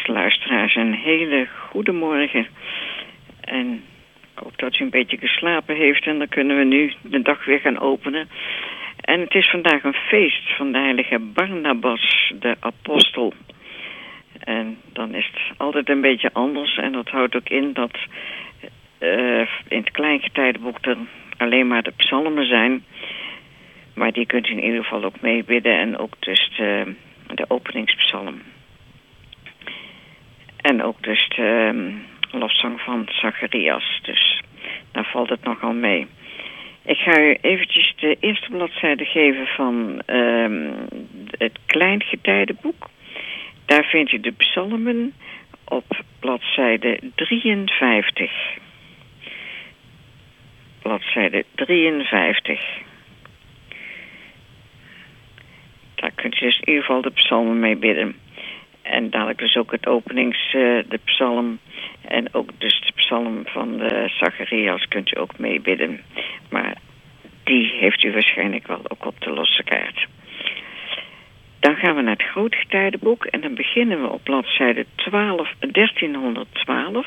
beste luisteraars, een hele goede morgen. En ik hoop dat u een beetje geslapen heeft en dan kunnen we nu de dag weer gaan openen. En het is vandaag een feest van de heilige Barnabas, de apostel. En dan is het altijd een beetje anders en dat houdt ook in dat in het Kleingetijdenboek er alleen maar de psalmen zijn. Maar die kunt u in ieder geval ook meebidden en ook dus de openingspsalm. En ook dus de lofzang van Zacharias. Dus daar valt het nogal mee. Ik ga u eventjes de eerste bladzijde geven van het Kleingetijdenboek. Daar vindt u de psalmen op bladzijde 53. Bladzijde 53. Daar kunt u dus in ieder geval de psalmen mee bidden. En dadelijk dus ook het de psalm en ook dus de psalm van de Zacharias kunt u ook meebidden. Maar die heeft u waarschijnlijk wel ook op de losse kaart. Dan gaan we naar het Grootgetijdenboek en dan beginnen we op bladzijde 1312.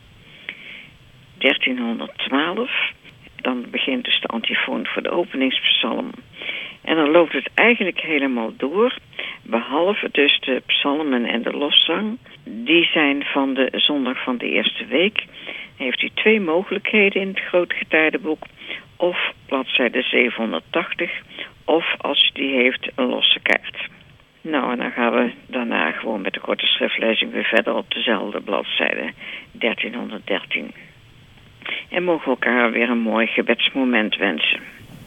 1312. Dan begint dus de antifoon voor de openingspsalm. En dan loopt het eigenlijk helemaal door, behalve dus de psalmen en de lofzang. Die zijn van de zondag van de eerste week. Heeft u 2 mogelijkheden in het Grootgetijdenboek. Of bladzijde 780, of als u die heeft, een losse kaart. Nou, en dan gaan we daarna gewoon met de korte schriftlezing weer verder op dezelfde bladzijde, 1313. En mogen we elkaar weer een mooi gebedsmoment wensen.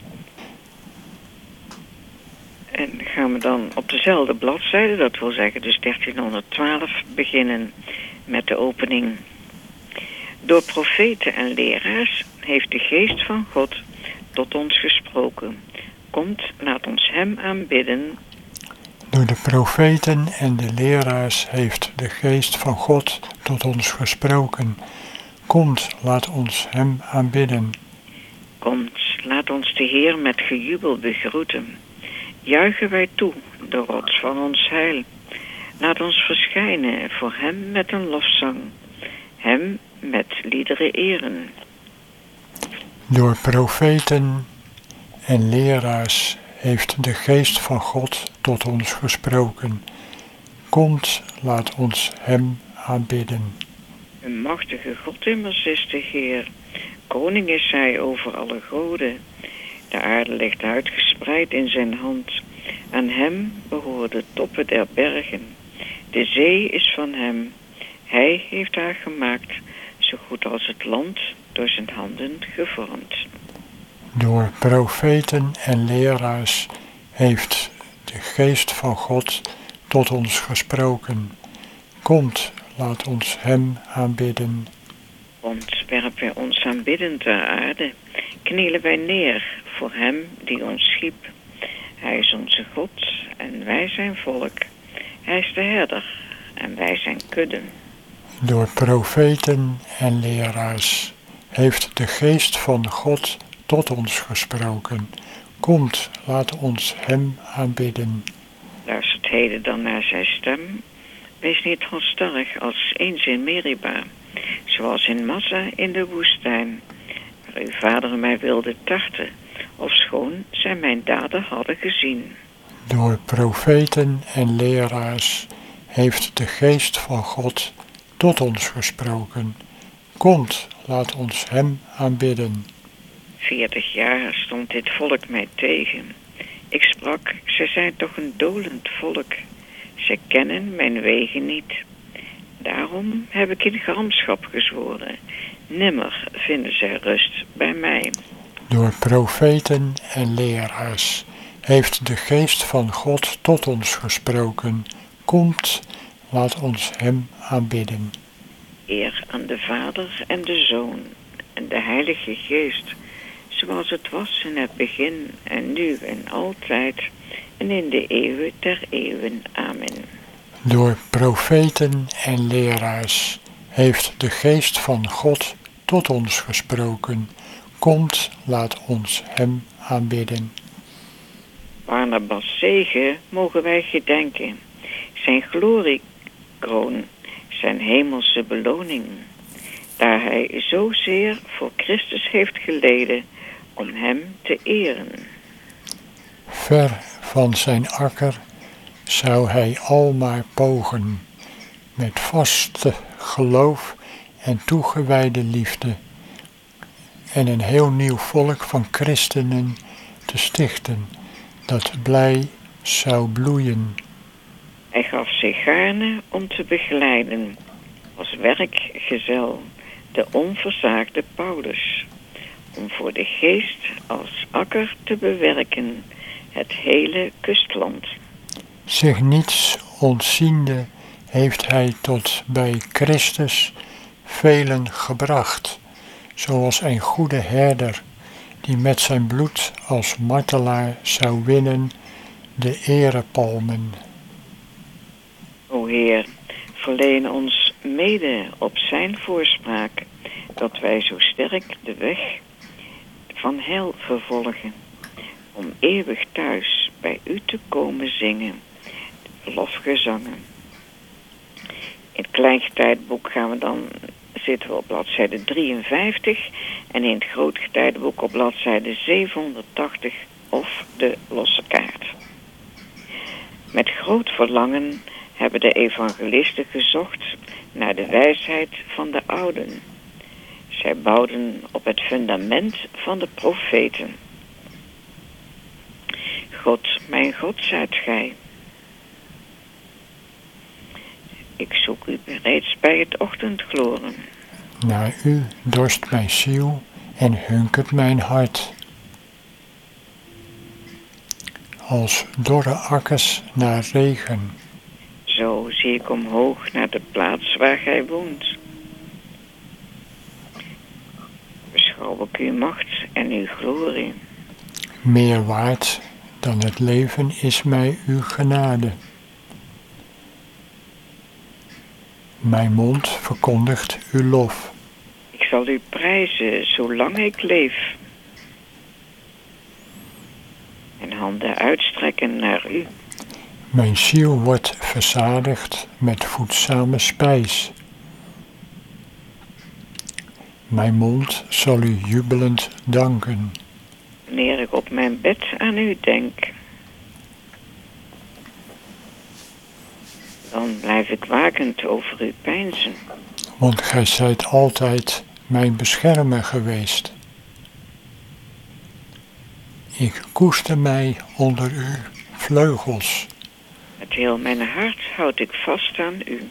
En gaan we dan op dezelfde bladzijde, dat wil zeggen dus 1312, beginnen met de opening. Door profeten en leraars heeft de geest van God tot ons gesproken. Komt, laat ons hem aanbidden. Door de profeten en de leraars heeft de geest van God tot ons gesproken. Komt, laat ons hem aanbidden. Komt, laat ons de Heer met gejubel begroeten. Juichen wij toe, de rots van ons heil. Laat ons verschijnen voor hem met een lofzang. Hem met liederen eren. Door profeten en leraars heeft de geest van God tot ons gesproken. Komt, laat ons hem aanbidden. Een machtige God immers is de Heer. Koning is hij over alle goden. De aarde ligt uitgespreid in zijn hand. Aan hem behoren de toppen der bergen. De zee is van hem. Hij heeft haar gemaakt, zo goed als het land door zijn handen gevormd. Door profeten en leraars heeft de geest van God tot ons gesproken. Komt, laat ons hem aanbidden. Ontwerpen wij ons aanbidden ter aarde, knielen wij neer voor hem die ons schiep. Hij is onze God en wij zijn volk. Hij is de herder en wij zijn kudden. Door profeten en leraars heeft de geest van God tot ons gesproken. Komt, laat ons hem aanbidden. Luistert heden dan naar zijn stem. Wees niet halstarrig als eens in Meriba, zoals in Massa in de woestijn, waar uw vader mij wilde tarten, ofschoon zij mijn daden hadden gezien. Door profeten en leraars heeft de geest van God tot ons gesproken. Komt, laat ons hem aanbidden. 40 jaar stond dit volk mij tegen. Ik sprak, ze zijn toch een dolend volk. Ze kennen mijn wegen niet. Daarom heb ik in gramschap gezworen. Nimmer vinden zij rust bij mij. Door profeten en leraars heeft de geest van God tot ons gesproken. Komt, laat ons hem aanbidden. Eer aan de Vader en de Zoon en de Heilige Geest, zoals het was in het begin en nu en altijd en in de eeuwen der eeuwen. Amen. Door profeten en leraars heeft de geest van God tot ons gesproken. Komt, laat ons hem aanbidden. Barnabas' zegen mogen wij gedenken. Zijn gloriekroon, zijn hemelse beloning, daar hij zozeer voor Christus heeft geleden om hem te eren. Ver van zijn akker zou hij al maar pogen, met vaste geloof en toegewijde liefde, en een heel nieuw volk van christenen te stichten, dat blij zou bloeien. Hij gaf zich gaarne om te begeleiden, als werkgezel, de onverzaagde Paulus, om voor de geest als akker te bewerken het hele kustland. Zich niets ontziende heeft hij tot bij Christus velen gebracht, zoals een goede herder, die met zijn bloed als martelaar zou winnen de erepalmen. O Heer, verleen ons mede op zijn voorspraak, dat wij zo sterk de weg van heil vervolgen, om eeuwig thuis bij u te komen zingen, lofgezangen. In het Kleingetijdenboek zitten we op bladzijde 53 en in het Grootgetijdenboek op bladzijde 780 of de losse kaart. Met groot verlangen hebben de evangelisten gezocht naar de wijsheid van de ouden. Zij bouwden op het fundament van de profeten. God, mijn God, zijt gij. Ik zoek u reeds bij het ochtendgloren. Naar u dorst mijn ziel en hunkert mijn hart. Als dorre akkers naar regen. Zo zie ik omhoog naar de plaats waar gij woont. Beschouw ik uw macht en uw glorie. Meer waard dan het leven is mij uw genade. Mijn mond verkondigt uw lof. Ik zal u prijzen zolang ik leef. En handen uitstrekken naar u. Mijn ziel wordt verzadigd met voedzame spijs. Mijn mond zal u jubelend danken. Wanneer ik op mijn bed aan u denk, dan blijf ik wakend over u peinzen. Want gij zijt altijd mijn beschermer geweest. Ik koester mij onder uw vleugels. Met heel mijn hart houd ik vast aan u.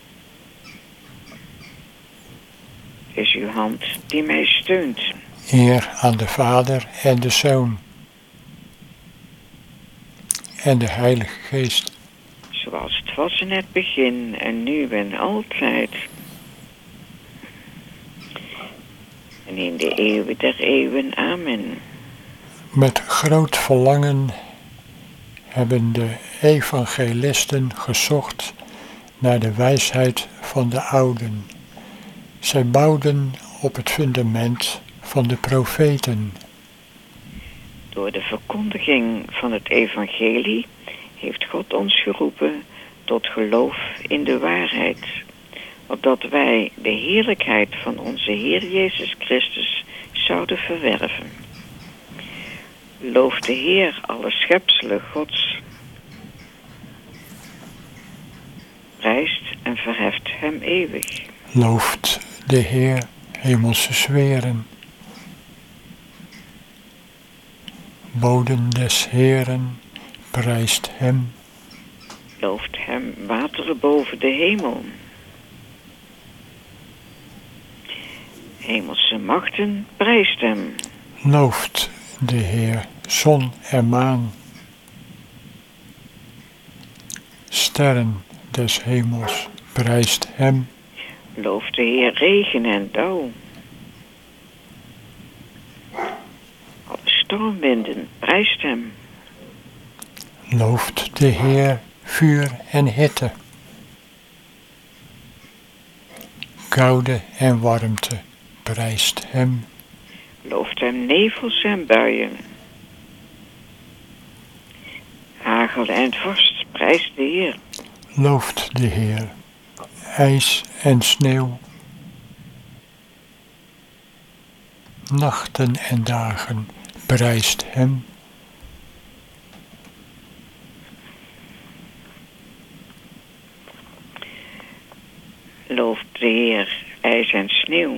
Het is uw hand die mij steunt. Eer aan de Vader en de Zoon en de Heilige Geest. Zoals het was in het begin en nu en altijd. En in de eeuwen der eeuwen. Amen. Met groot verlangen hebben de evangelisten gezocht naar de wijsheid van de ouden. Zij bouwden op het fundament van de profeten. Door de verkondiging van het evangelie heeft God ons geroepen tot geloof in de waarheid, opdat wij de heerlijkheid van onze Heer Jezus Christus zouden verwerven. Loof de Heer, alle schepselen Gods. Prijst en verheft hem eeuwig. Looft de Heer, hemelse sferen. Boden des Heeren, prijst hem. Looft hem wateren boven de hemel. Hemelse machten, prijst hem. Looft de Heer, zon en maan. Sterren des hemels, prijst hem. Looft de Heer regen en dauw. Alle stormwinden, prijst hem. Looft de Heer vuur en hitte. Koude en warmte, prijst hem. Looft hem nevels en buien. Hagel en vorst, prijst de Heer. Looft de Heer. ijs en sneeuw. Nachten en dagen prijst hem. Looft de Heer ijs en sneeuw.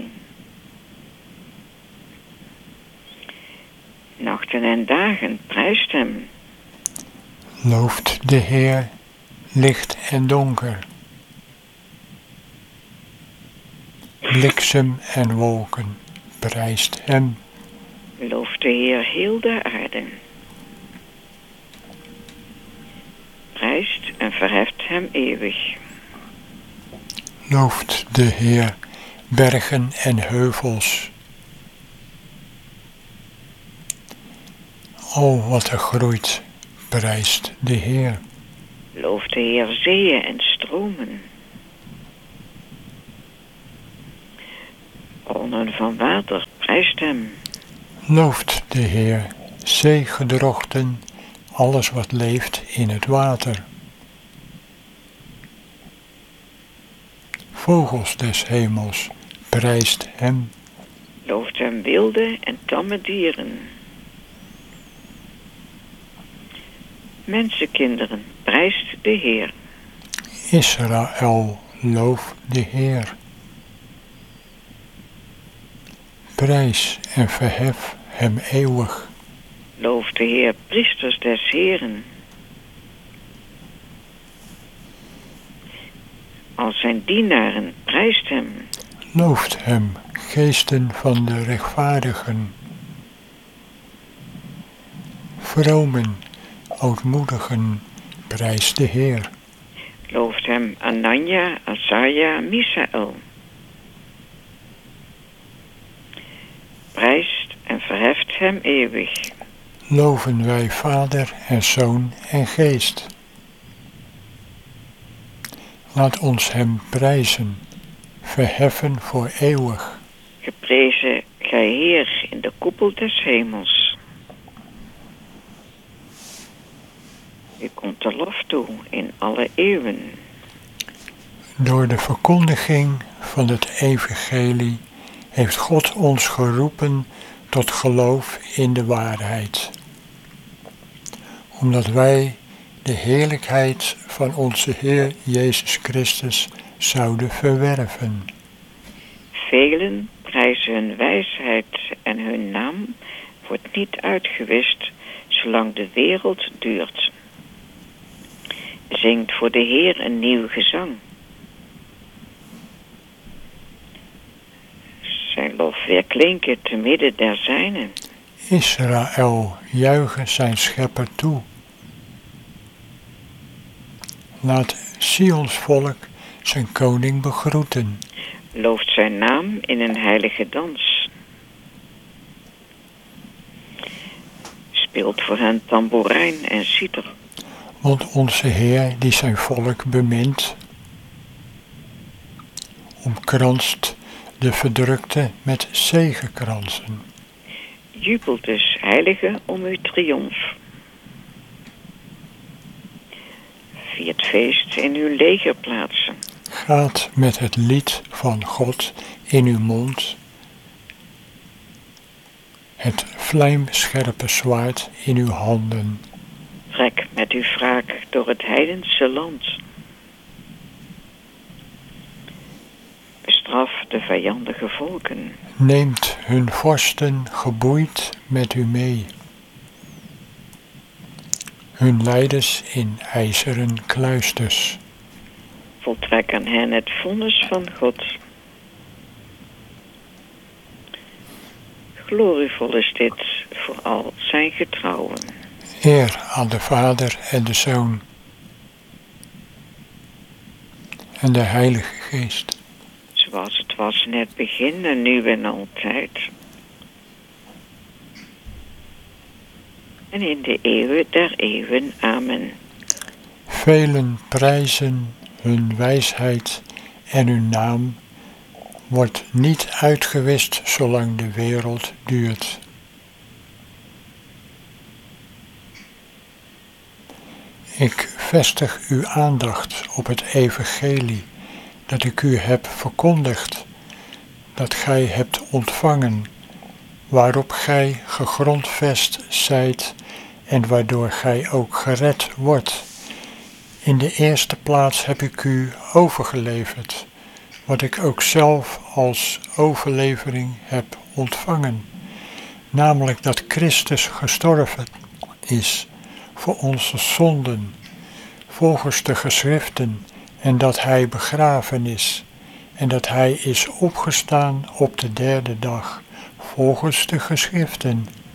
Nachten en dagen prijst hem. Looft de Heer licht en donker. Bliksem en wolken prijst hem. Looft de Heer heel de aarde. Prijst en verheft hem eeuwig. Looft de Heer bergen en heuvels. Al wat er groeit, prijst de Heer. Looft de Heer zeeën en stromen. Bronnen van water prijst hem. Looft de Heer zeegedrochten, alles wat leeft in het water. Vogels des hemels prijst hem. Looft hem wilde en tamme dieren. Mensenkinderen prijst de Heer. Israël, loof de Heer. Prijs en verhef hem eeuwig. Looft de Heer priesters des Heeren. Als zijn dienaren prijst hem. Looft hem, geesten van de rechtvaardigen. Vromen, ootmoedigen, prijst de Heer. Looft hem Anania, Asaja, Misaël. Prijst en verheft hem eeuwig. Loven wij Vader en Zoon en Geest. Laat ons hem prijzen, verheffen voor eeuwig. Geprezen gij Heer in de koepel des hemels. U komt de lof toe in alle eeuwen. Door de verkondiging van het evangelie heeft God ons geroepen tot geloof in de waarheid. Omdat wij de heerlijkheid van onze Heer Jezus Christus zouden verwerven. Velen prijzen hun wijsheid en hun naam wordt niet uitgewist zolang de wereld duurt. Zingt voor de Heer een nieuw gezang. Zijn lof weer klinken te midden der zijnen. Israël, juichen zijn schepper toe. Laat Sions volk zijn koning begroeten. Looft zijn naam in een heilige dans. Speelt voor hen tamboerijn en citer. Want onze Heer die zijn volk bemint, omkranst de verdrukte met zegekransen. Jubelt dus, heilige, om uw triomf. Viert feest in uw legerplaatsen. Gaat met het lied van God in uw mond, het vlijmscherpe zwaard in uw handen. Trek met uw wraak door het heidense land. Bestraf de vijandige volken. Neemt hun vorsten geboeid met u mee. Hun leiders in ijzeren kluisters. Voltrek aan hen het vonnis van God. Glorievol is dit voor al zijn getrouwen. Eer aan de Vader en de Zoon en de Heilige Geest. Zoals het was in het begin en nu en altijd. En in de eeuwen der eeuwen. Amen. Velen prijzen hun wijsheid en hun naam wordt niet uitgewist zolang de wereld duurt. Ik vestig uw aandacht op het evangelie dat ik u heb verkondigd, dat gij hebt ontvangen, waarop gij gegrondvest zijt en waardoor gij ook gered wordt. In de eerste plaats heb ik u overgeleverd, wat ik ook zelf als overlevering heb ontvangen, namelijk dat Christus gestorven is voor onze zonden, volgens de geschriften, en dat hij begraven is, en dat hij is opgestaan op de derde dag, volgens de geschriften,